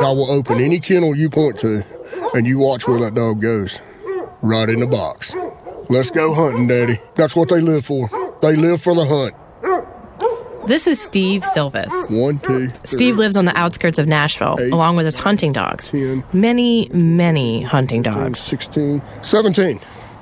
I will open any kennel you point to, and you watch where that dog goes. Right in the box. Let's go hunting, Daddy. That's what they live for. They live for the hunt. This is Steve Silvis. 1, 2, 3. Steve lives on the outskirts of Nashville, 8, along with his hunting dogs. 10, many, many hunting dogs. 16, 17.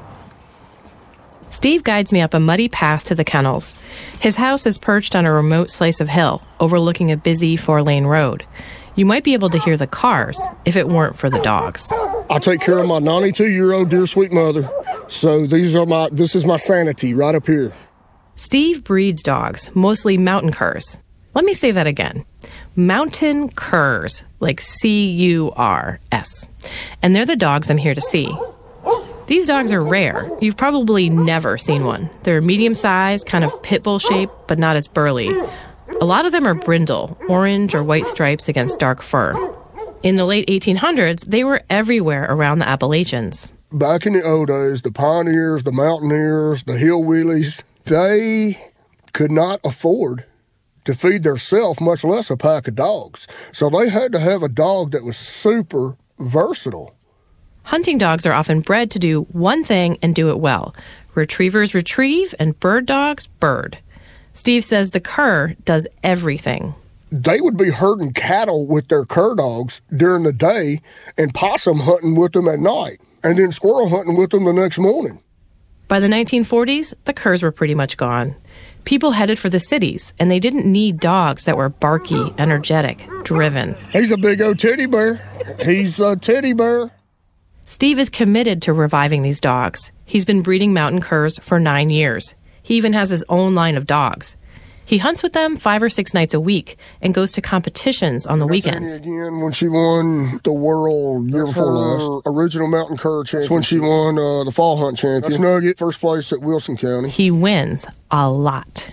Steve guides me up a muddy path to the kennels. His house is perched on a remote slice of hill, overlooking a busy 4-lane road. You might be able to hear the cars if it weren't for the dogs. I take care of my 92-year-old dear sweet mother, so this is my sanity right up here. Steve breeds dogs, mostly mountain curs. Let me say that again. Mountain curs, like C-U-R-S. And they're the dogs I'm here to see. These dogs are rare. You've probably never seen one. They're medium-sized, kind of pit bull shape, but not as burly. A lot of them are brindle, orange or white stripes against dark fur. In the late 1800s, they were everywhere around the Appalachians. Back in the old days, the pioneers, the mountaineers, the hill wheelies, they could not afford to feed theirself, much less a pack of dogs. So they had to have a dog that was super versatile. Hunting dogs are often bred to do one thing and do it well. Retrievers retrieve and bird dogs bird. Steve says the cur does everything. They would be herding cattle with their cur dogs during the day and possum hunting with them at night, and then squirrel hunting with them the next morning. By the 1940s, the curs were pretty much gone. People headed for the cities, and they didn't need dogs that were barky, energetic, driven. He's a big old teddy bear. He's a teddy bear. Steve is committed to reviving these dogs. He's been breeding mountain curs for 9 years. He even has his own line of dogs. He hunts with them 5 or 6 nights a week and goes to competitions on the weekends. Again, when she won the world year before last, original mountain cur championship. That's when she won the fall hunt champion. That's Nugget, first place at Wilson County. He wins a lot.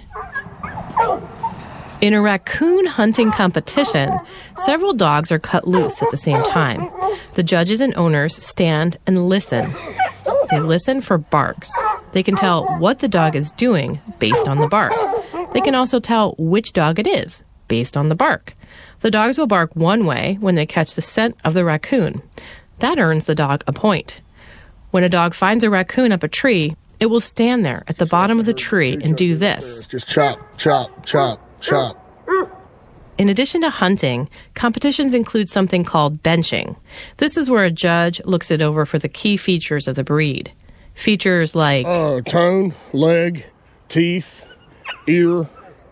In a raccoon hunting competition, several dogs are cut loose at the same time. The judges and owners stand and listen. They listen for barks. They can tell what the dog is doing based on the bark. They can also tell which dog it is based on the bark. The dogs will bark one way when they catch the scent of the raccoon. That earns the dog a point. When a dog finds a raccoon up a tree, it will stand there at the bottom of the tree and do this. Just chop, chop, chop, chop. In addition to hunting, competitions include something called benching. This is where a judge looks it over for the key features of the breed. Features like tone, leg, teeth, ear.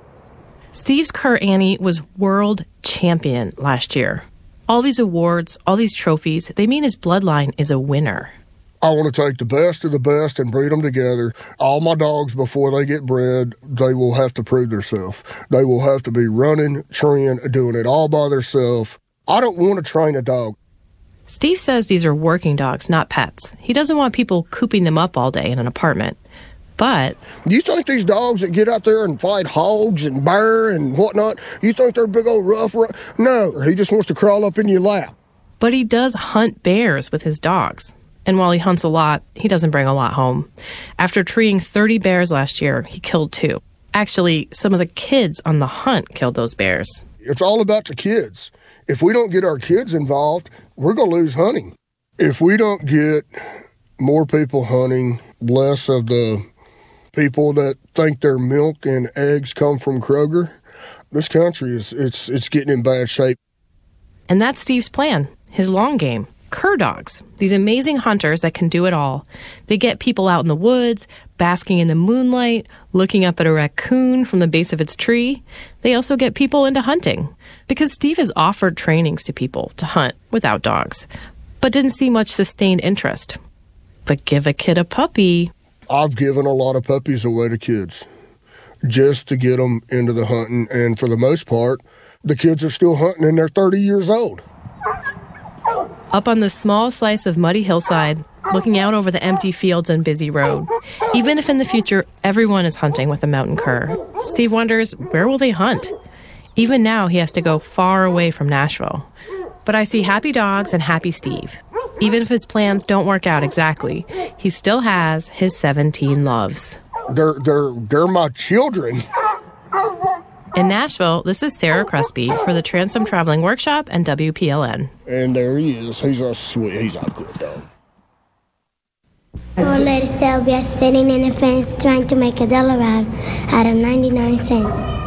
Steve's cur Annie was world champion last year. All these awards, all these trophies, they mean his bloodline is a winner. I want to take the best of the best and breed them together. All my dogs, before they get bred, they will have to prove themselves. They will have to be running, trained, doing it all by themselves. I don't want to train a dog. Steve says these are working dogs, not pets. He doesn't want people cooping them up all day in an apartment. But you think these dogs that get out there and fight hogs and bear and whatnot, you think they're big old rough? No, he just wants to crawl up in your lap. But he does hunt bears with his dogs. And while he hunts a lot, he doesn't bring a lot home. After treeing 30 bears last year, he killed 2. Actually, some of the kids on the hunt killed those bears. It's all about the kids. If we don't get our kids involved, we're going to lose hunting. If we don't get more people hunting, less of the people that think their milk and eggs come from Kroger, this country it's getting in bad shape. And that's Steve's plan, his long game. Cur dogs, these amazing hunters that can do it all. They get people out in the woods, basking in the moonlight, looking up at a raccoon from the base of its tree. They also get people into hunting, because Steve has offered trainings to people to hunt without dogs, but didn't see much sustained interest. But give a kid a puppy. I've given a lot of puppies away to kids just to get them into the hunting, and for the most part, the kids are still hunting and they're 30 years old. Up on the small slice of muddy hillside, looking out over the empty fields and busy road. Even if in the future everyone is hunting with a mountain cur, Steve wonders, where will they hunt? Even now, he has to go far away from Nashville. But I see happy dogs and happy Steve. Even if his plans don't work out exactly, he still has his 17 loves. They're my children. In Nashville, this is Sarah Crespi for the Transom Traveling Workshop and WPLN. And there he is. He's a good dog. Old lady Sylvia sitting in a fence trying to make $1 out of 99 cents.